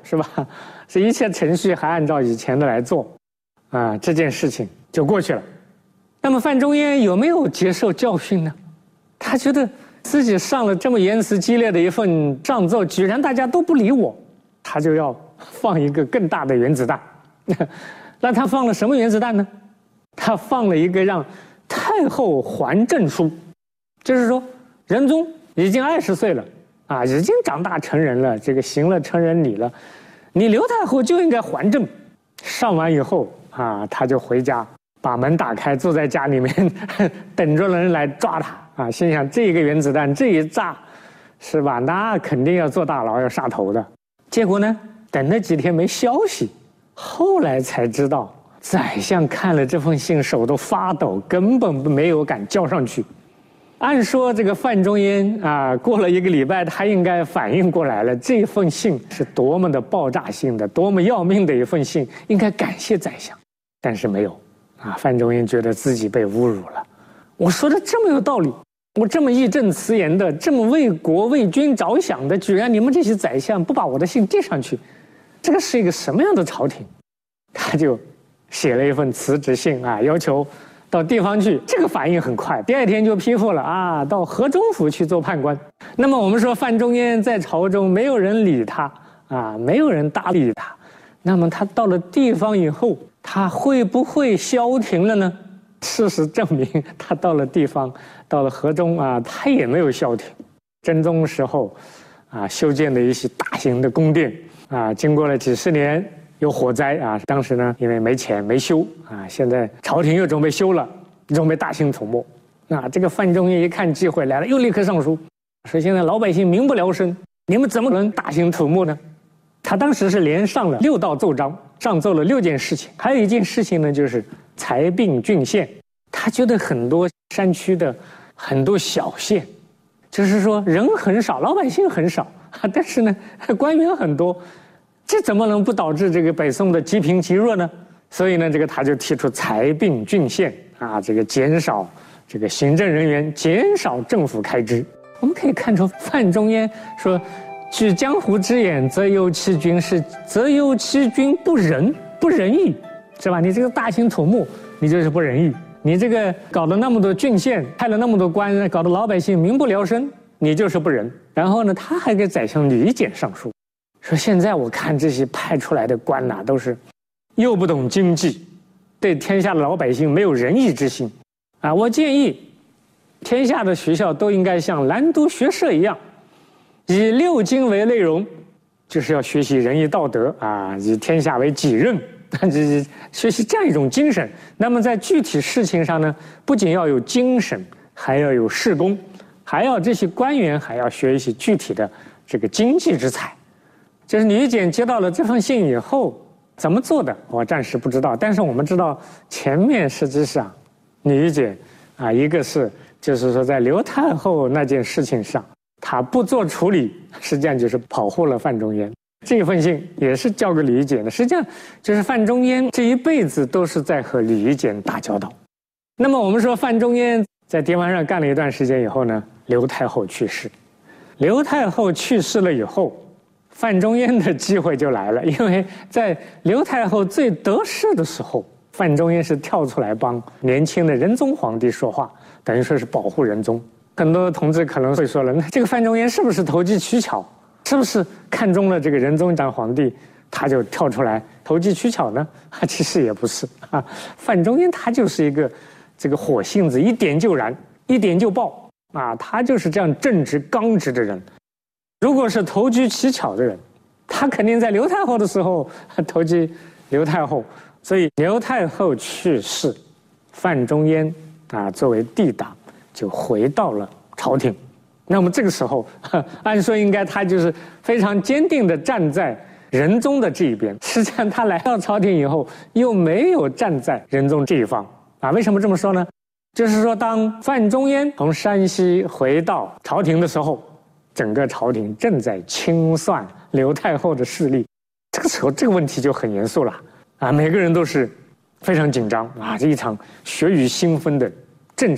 是吧？这一切程序还按照以前的来做，啊，这件事情就过去了。那么范仲淹有没有接受教训呢？他觉得自己上了这么言辞激烈的一份上奏，居然大家都不理我，他就要放一个更大的原子弹。那他放了什么原子弹呢？他放了一个让太后还政书，就是说仁宗已经20岁了啊，已经长大成人了，这个行了成人礼了，你刘太后就应该还政。上完以后啊，他就回家，把门打开，坐在家里面等着人来抓他啊，心想这个原子弹这一炸，是吧？那肯定要坐大牢，要杀头的。结果呢，等了几天没消息，后来才知道，宰相看了这封信手都发抖，根本没有敢交上去。按说这个范仲淹啊，过了1个礼拜，他应该反应过来了，这封信是多么的爆炸性的，多么要命的一份信，应该感谢宰相，但是没有啊。范仲淹觉得自己被侮辱了，我说的这么有道理，我这么义正辞严的，这么为国为君着想的，居然你们这些宰相不把我的信递上去，这个是一个什么样的朝廷？他就写了一份辞职信啊，要求到地方去，这个反应很快，第2天就批复了啊，到河中府去做判官。那么我们说范仲淹在朝中没有人理他啊，没有人搭理他，那么他到了地方以后，他会不会消停了呢？事实证明，他到了地方，到了河中啊，他也没有消停。真宗时候啊，修建的一些大型的宫殿啊，经过了几十年，有火灾啊，当时呢因为没钱没修啊，现在朝廷又准备修了，准备大兴土木。那这个范仲淹一看机会来了，又立刻上书说现在老百姓民不聊生，你们怎么能大兴土木呢？他当时是连上了6道奏章，上奏了6件事情，还有一件事情呢，就是裁并郡县。他觉得很多山区的很多小县，就是说人很少，老百姓很少，但是呢官员很多，这怎么能不导致这个北宋的积贫积弱呢？所以呢，这个他就提出裁并郡县啊，这个减少这个行政人员，减少政府开支。我们可以看出范仲淹说，举江湖之眼，则忧其君则忧其君不仁义，是吧？你这个大兴土木，你就是不仁义；你这个搞了那么多郡县，派了那么多官，搞得老百姓民不聊生，你就是不仁。然后呢，他还给宰相吕简上书，说现在我看这些派出来的官呐，都是又不懂经济，对天下的老百姓没有仁义之心啊！我建议天下的学校都应该像兰都学社一样，以6经为内容，就是要学习仁义道德啊，以天下为己任，学习这样一种精神。那么在具体事情上呢，不仅要有精神，还要有事功，还要这些官员还要学一些具体的这个经济之才。就是吕简接到了这封信以后怎么做的，我暂时不知道，但是我们知道前面实际上吕简啊，一个是就是说在刘太后那件事情上他不做处理，实际上就是保护了范仲淹。这份信也是交给吕简的，实际上就是范仲淹这一辈子都是在和吕简打交道。那么我们说范仲淹在地方上干了一段时间以后呢，刘太后去世。刘太后去世了以后，范仲淹的机会就来了，因为在刘太后最得势的时候，范仲淹是跳出来帮年轻的仁宗皇帝说话，等于说是保护仁宗。很多同志可能会说了，那这个范仲淹是不是投机取巧？是不是看中了这个仁宗当皇帝，他就跳出来投机取巧呢？其实也不是啊，范仲淹他就是一个这个火性子，一点就燃，一点就爆啊，他就是这样正直刚直的人。如果是投机取巧的人，他肯定在刘太后的时候投机刘太后。所以刘太后去世，范仲淹啊作为帝党就回到了朝廷。那么这个时候按说应该他就是非常坚定地站在仁宗的这一边，实际上他来到朝廷以后又没有站在仁宗这一方啊。为什么这么说呢？就是说当范仲淹从山西回到朝廷的时候，整个朝廷正在清算刘太后的势力，这个时候这个问题就很严肃了啊，每个人都是非常紧张啊，这一场血雨腥风的政治大清洗即将到来，那真是山雨欲来风满楼啊。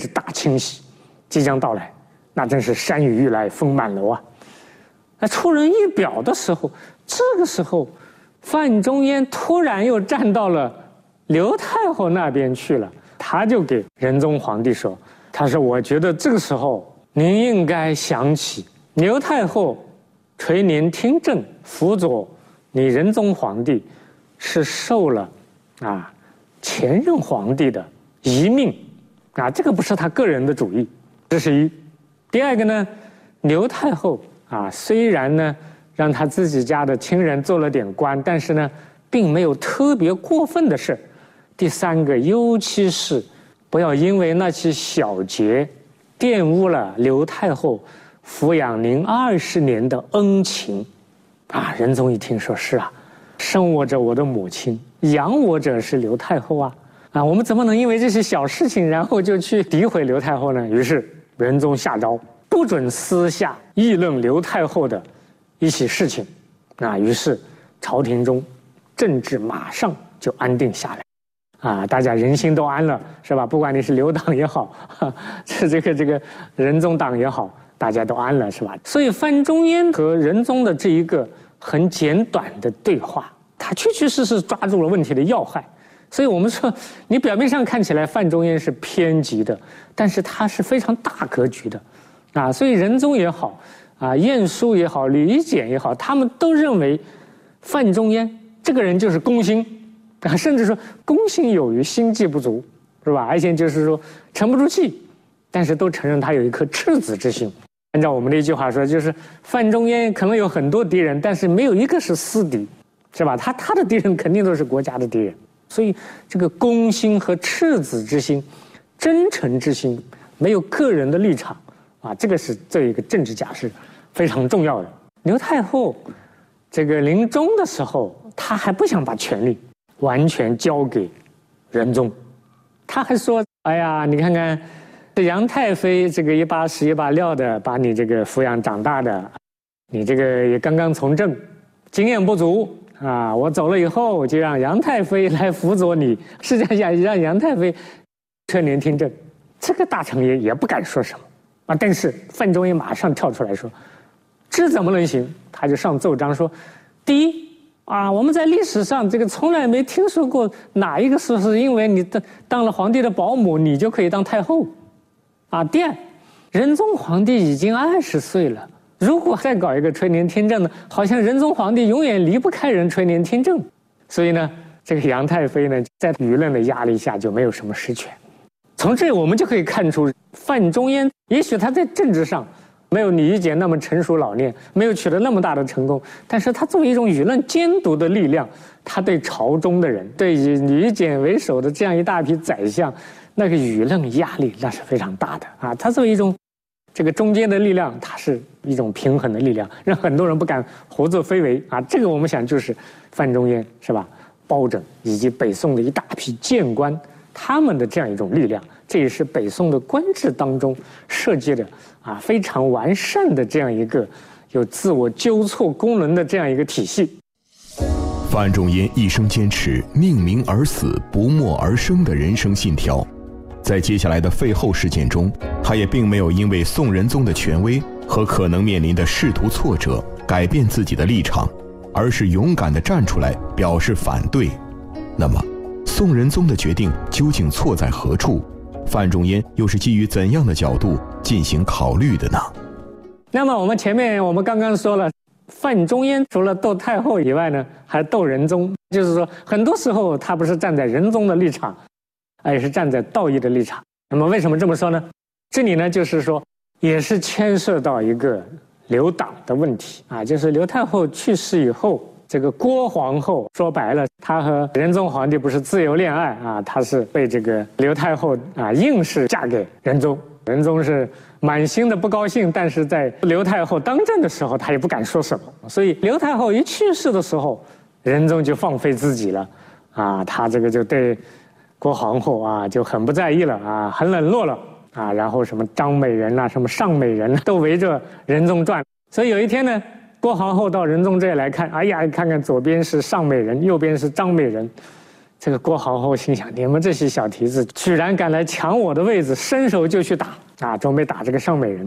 出人意表的时候，这个时候，范仲淹突然又站到了刘太后那边去了。他就给仁宗皇帝说：“他说，我觉得这个时候您应该想起刘太后垂帘听政，辅佐你仁宗皇帝，是受了前任皇帝的遗命这个不是他个人的主意，这是一。第二个呢，刘太后虽然呢让他自己家的亲人做了点官，但是呢并没有特别过分的事。第三个，尤其是不要因为那些小节玷污了刘太后抚养您20年的恩情。”仁宗一听说是生我者我的母亲，养我者是刘太后我们怎么能因为这些小事情然后就去诋毁刘太后呢？于是仁宗下诏，不准私下议论刘太后的一些事情。于是朝廷中政治马上就安定下来。大家人心都安了，是吧？不管你是刘党也好，这个仁宗党也好，大家都安了，是吧？所以范仲淹和仁宗的这一个很简短的对话，他确确实实抓住了问题的要害。所以我们说，你表面上看起来范仲淹是偏激的，但是他是非常大格局的，所以仁宗也好，晏殊也好，李简也好，他们都认为范仲淹这个人就是公心。甚至说公心有余，心计不足，是吧？而且就是说沉不住气，但是都承认他有一颗赤子之心。按照我们的一句话说，就是范仲淹可能有很多敌人，但是没有一个是私敌，是吧？他的敌人肯定都是国家的敌人。所以这个公心和赤子之心、真诚之心，没有个人的立场这个是这一个政治家是非常重要的。刘太后这个临终的时候，她还不想把权力完全交给仁宗，他还说：“哎呀，你看看这杨太妃，这个一把屎一把尿的把你这个抚养长大的，你这个也刚刚从政，经验不足我走了以后就让杨太妃来辅佐你，实际上让杨太妃垂帘听政。”这个大臣也不敢说什么但是范仲淹马上跳出来说：“这怎么能行？”他就上奏章说：“第一。”我们在历史上这个从来没听说过哪一个事是因为你当了皇帝的保姆，你就可以当太后。第二，仁宗皇帝已经20岁了，如果再搞一个垂帘听政呢，好像仁宗皇帝永远离不开人垂帘听政。所以呢，这个杨太妃呢，在舆论的压力下就没有什么实权。从这我们就可以看出，范仲淹也许他在政治上没有李简那么成熟老练，没有取得那么大的成功，但是他作为一种舆论监督的力量，他对朝中的人，对以李简为首的这样一大批宰相，那个舆论压力那是非常大的他作为一种这个中间的力量，他是一种平衡的力量，让很多人不敢胡作非为这个我们想就是范仲淹，是吧？包拯以及北宋的一大批谏官，他们的这样一种力量，这也是北宋的官制当中设计的非常完善的这样一个有自我纠错功能的这样一个体系。 范仲淹一生坚持命名而死，不没而生的人生信条，在接下来的废后事件中，他也并没有因为宋仁宗的权威和可能面临的仕途挫折改变自己的立场，而是勇敢地站出来表示反对。那么宋仁宗的决定究竟错在何处？范仲淹又是基于怎样的角度进行考虑的呢？ 那么我们刚刚说了，范仲淹除了斗太后以外呢，还斗仁宗，就是说很多时候他不是站在仁宗的立场，而是站在道义的立场。那么为什么这么说呢？这里呢就是说也是牵涉到一个留党的问题就是刘太后去世以后，这个郭皇后说白了，她和仁宗皇帝不是自由恋爱她是被这个刘太后硬是嫁给仁宗。仁宗是满心的不高兴，但是在刘太后当政的时候，他也不敢说什么。所以刘太后一去世的时候，仁宗就放飞自己了他这个就对郭皇后就很不在意了很冷落了然后什么张美人什么尚美人都围着仁宗转。所以有一天呢，郭皇后到仁宗这里来看，哎呀，看看左边是尚美人，右边是张美人。这个郭皇后心想，你们这些小蹄子居然敢来抢我的位子，伸手就去打准备打这个尚美人。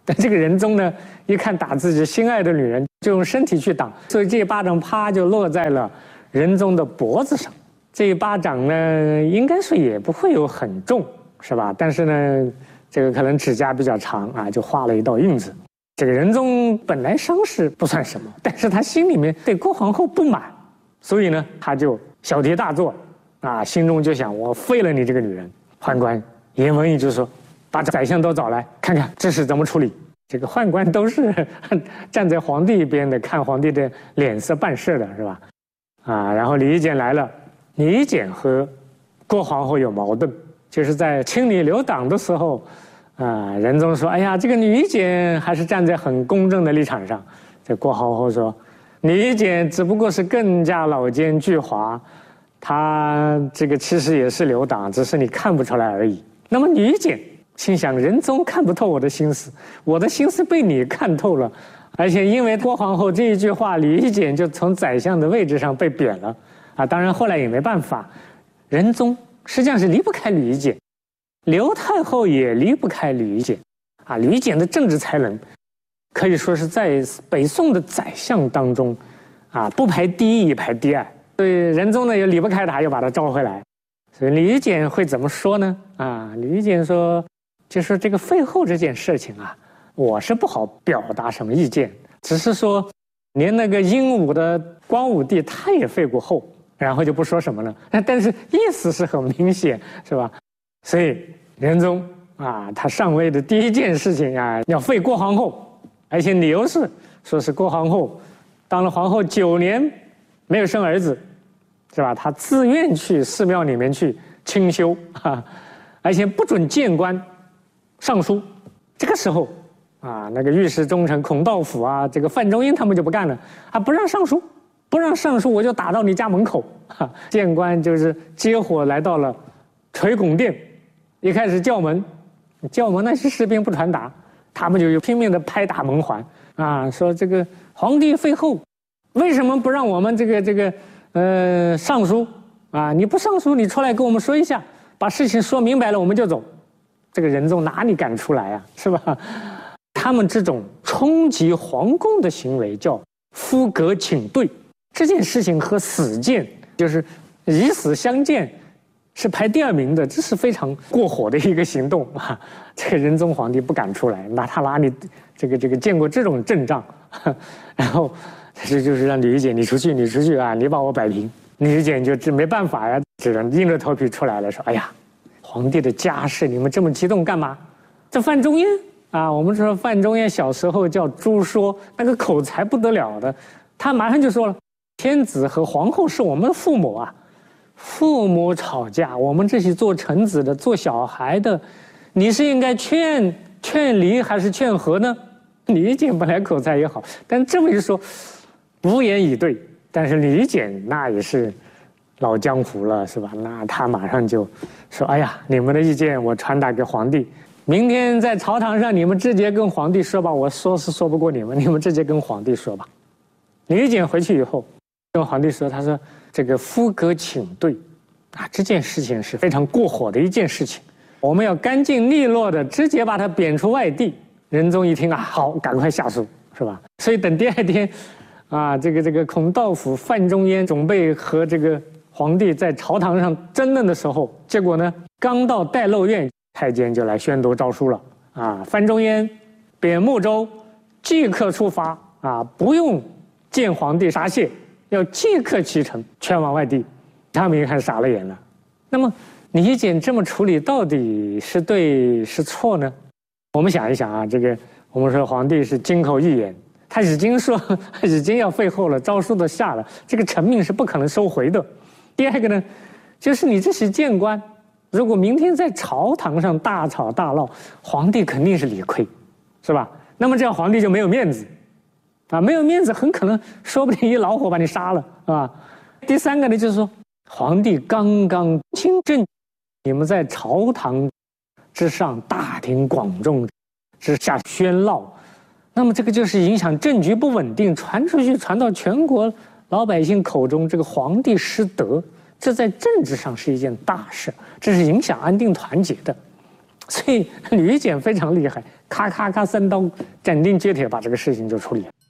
但这个仁宗呢，一看打自己心爱的女人，就用身体去挡，所以这一巴掌啪就落在了仁宗的脖子上。这一巴掌呢，应该说也不会有很重，是吧？但是呢，这个可能指甲比较长啊，就画了一道印子。这个仁宗本来伤势不算什么，但是他心里面对郭皇后不满，所以呢，他就小题大做啊，心中就想我废了你这个女人。宦官严文义就说，把宰相都找来，看看这事怎么处理。这个宦官都是站在皇帝一边的，看皇帝的脸色办事的，是吧？啊，然后李义简来了，李义简和郭皇后有矛盾，就是在清理留党的时候，仁宗说：“哎呀，这个李义简还是站在很公正的立场上。”这郭皇后说：“李义简只不过是更加老奸巨猾，他这个其实也是留党，只是你看不出来而已。”那么李义简心想，仁宗看不透我的心思，我的心思被你看透了，而且因为郭皇后这一句话，李义简就从宰相的位置上被贬了啊。当然后来也没办法，仁宗实际上是离不开李义简，刘太后也离不开李义简啊。李义简的政治才能可以说是在北宋的宰相当中啊，不排第一也排第二。所以仁宗呢也离不开他，又把他召回来。所以李义简会怎么说呢？啊，李义简说，就是这个废后这件事情啊，我是不好表达什么意见，只是说连那个英武的光武帝他也废过后，然后就不说什么了，但是意思是很明显，是吧？所以仁宗啊，他上位的第一件事情啊，要废郭皇后，而且理由是说是郭皇后当了皇后9年没有生儿子，是吧？他自愿去寺庙里面去清修啊，而且不准谏官上书。这个时候啊，那个御史中丞孔道辅啊，这个范仲淹他们就不干了啊，不让上书，不让上书，我就打到你家门口。谏官就是接火来到了垂拱殿，一开始叫门那些士兵不传达，他们就拼命的拍打门环啊，说这个皇帝废后，为什么不让我们这个上书啊？你不上书，你出来跟我们说一下，把事情说明白了，我们就走。这个仁宗哪里敢出来啊，是吧？他们这种冲击皇宫的行为叫夫革请对，这件事情和死谏，就是以死相谏，是排第2名的，这是非常过火的一个行动啊！这个仁宗皇帝不敢出来，他哪里这个见过这种阵仗？然后这就是让李义简你出去啊，你把我摆平。李义简就没办法呀，只能硬着头皮出来了，说：“哎呀，皇帝的家事你们这么激动干嘛？”这范仲淹啊，我们说范仲淹小时候叫朱说，那个口才不得了的，他马上就说了：“天子和皇后是我们的父母啊，父母吵架，我们这些做臣子的、做小孩的，你是应该劝离还是劝和呢？”李义简本来口才也好，但这么一说，无言以对。但是李义简那也是老江湖了，是吧？那他马上就说：“哎呀，你们的意见我传达给皇帝，明天在朝堂上你们直接跟皇帝说吧，我说是说不过你们直接跟皇帝说吧。”李义简回去以后跟皇帝说：“他说这个夫革请对啊，这件事情是非常过火的一件事情，我们要干净利落的直接把他贬出外地。”仁宗一听啊，好，赶快下书，是吧？所以等第2天啊，这个孔道辅、范仲淹准备和这个皇帝在朝堂上争论的时候，结果呢，刚到待漏院，太监就来宣读诏书了啊！范仲淹贬睦州，即刻出发啊，不用见皇帝答谢，要即刻启程前往外地。他们一看傻了眼了。那么李义简这么处理，到底是对是错呢？我们想一想啊，这个我们说皇帝是金口玉言，他已经说已经要废后了，诏书都下了，这个臣命是不可能收回的。第2个呢，就是你这些谏官，如果明天在朝堂上大吵大闹，皇帝肯定是理亏，是吧？那么这样皇帝就没有面子啊，没有面子，很可能说不定一老虎把你杀了啊。第3个呢，就是说皇帝刚刚亲政，你们在朝堂之上大庭广众之下喧闹，那么这个就是影响政局不稳定，传出去传到全国老百姓口中，这个皇帝失德，这在政治上是一件大事，这是影响安定团结的。 所以吕简非常厉害，咔咔咔3刀斩钉截铁把这个事情就处理了。